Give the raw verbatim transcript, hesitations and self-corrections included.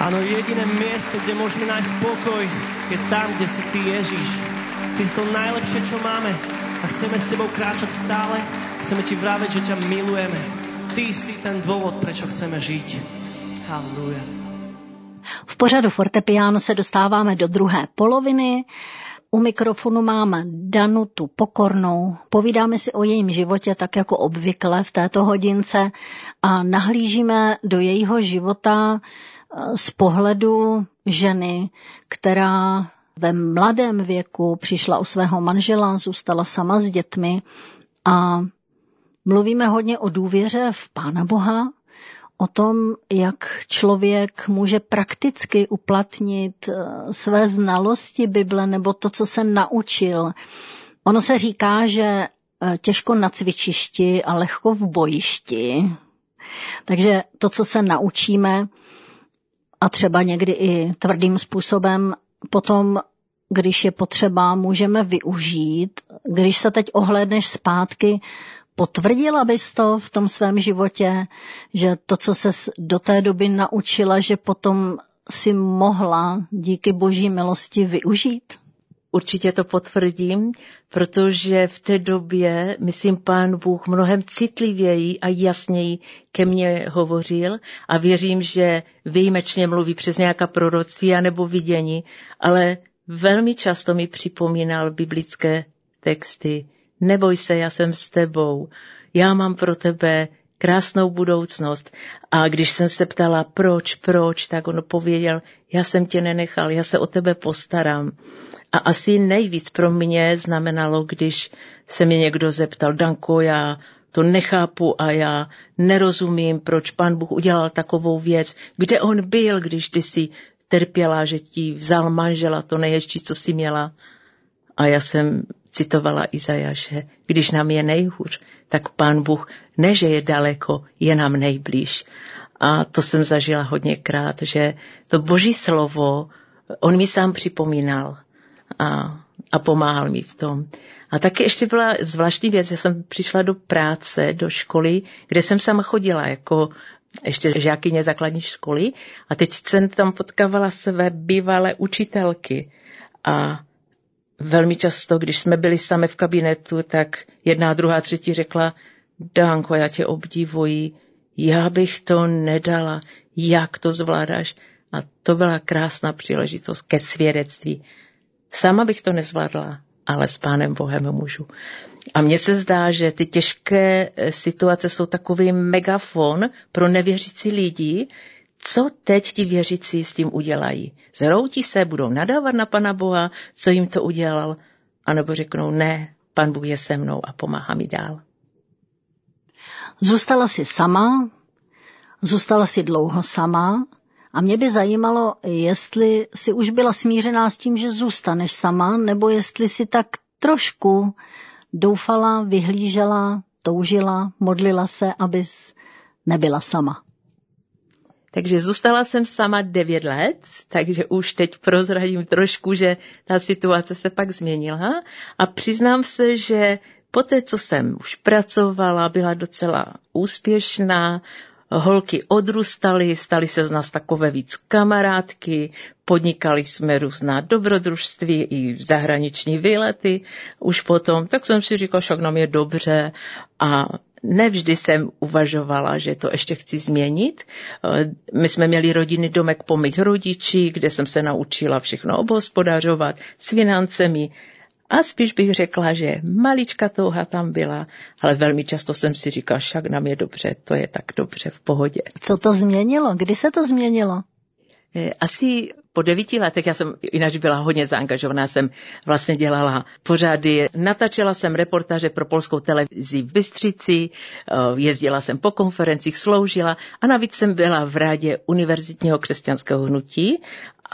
Áno, jediné miesto, kde môžeme nájsť pokoj, je tam, kde si Ty, Ježiš. Ty si to najlepšie, čo máme. A chceme s Tebou kráčať stále. Chceme Ti vraviť, že ťa milujeme. Ty si ten dôvod, prečo chceme žiť. Halleluja. V pořadu Fortepiano se dostáváme do druhé poloviny. U mikrofonu máme Danutu Pokornou. Povídáme si o jejím životě tak jako obvykle v této hodince a nahlížíme do jejího života z pohledu ženy, která ve mladém věku přišla o svého manžela, zůstala sama s dětmi a mluvíme hodně o důvěře v Pána Boha, o tom, jak člověk může prakticky uplatnit své znalosti Bible nebo to, co se naučil. Ono se říká, že těžko na cvičišti a lehko v bojišti. Takže to, co se naučíme, a třeba někdy i tvrdým způsobem, potom, když je potřeba, můžeme využít. Když se teď ohlédneš zpátky, potvrdila bys to v tom svém životě, že to, co ses do té doby naučila, že potom si mohla díky Boží milosti využít? Určitě to potvrdím, protože v té době, myslím, Pán Bůh mnohem citlivěji a jasněji ke mně hovořil a věřím, že výjimečně mluví přes nějaká proroctví anebo vidění, ale velmi často mi připomínal biblické texty. Neboj se, já jsem s tebou, já mám pro tebe krásnou budoucnost. A když jsem se ptala, proč, proč, tak on pověděl, já jsem tě nenechal, já se o tebe postarám. A asi nejvíc pro mě znamenalo, když se mě někdo zeptal, Danko, já to nechápu a já nerozumím, proč Pán Bůh udělal takovou věc. Kde on byl, když ty si trpěla, že ti vzal manžela, to nejhezčí, co jsi měla. A já jsem citovala Izajáše, když nám je nejhůř, tak Pán Bůh ne, že je daleko, je nám nejblíž. A to jsem zažila hodněkrát, že to Boží slovo, on mi sám připomínal a, a pomáhal mi v tom. A taky ještě byla zvláštní věc, já jsem přišla do práce, do školy, kde jsem sama chodila jako ještě žákyně základní školy a teď jsem tam potkávala své bývalé učitelky a velmi často, když jsme byli sami v kabinetu, tak jedna, druhá, třetí řekla, Danko, já tě obdivuji, já bych to nedala, jak to zvládáš. A to byla krásná příležitost ke svědectví. Sama bych to nezvládla, ale s Pánem Bohem můžu. A mně se zdá, že ty těžké situace jsou takový megafon pro nevěřící lidi. Co teď ti věřící s tím udělají? Zhroutí se, budou nadávat na Pana Boha, co jim to udělal, anebo řeknou, ne, Pan Bůh je se mnou a pomáhá mi dál. Zůstala jsi sama, zůstala jsi dlouho sama a mě by zajímalo, jestli jsi už byla smířená s tím, že zůstaneš sama, nebo jestli jsi tak trošku doufala, vyhlížela, toužila, modlila se, abys nebyla sama. Takže zůstala jsem sama devět let, takže už teď prozradím trošku, že ta situace se pak změnila a přiznám se, že poté, co jsem už pracovala, byla docela úspěšná, holky odrůstaly, staly se z nás takové víc kamarádky, podnikali jsme různá dobrodružství i zahraniční výlety už potom, tak jsem si říkala, však nám je dobře a nevždy jsem uvažovala, že to ještě chci změnit. My jsme měli rodinný domek po mých rodičích, kde jsem se naučila všechno obhospodařovat s financemi. A spíš bych řekla, že malička touha tam byla, ale velmi často jsem si říkala, však nám je dobře, to je tak dobře, v pohodě. Co to změnilo? Kdy se to změnilo? Asi po devíti letech, já jsem jinak byla hodně zaangažovaná, jsem vlastně dělala pořady, natáčela jsem reportáže pro polskou televizi v Bystřici, jezdila jsem po konferencích, sloužila a navíc jsem byla v rádě Univerzitního křesťanského hnutí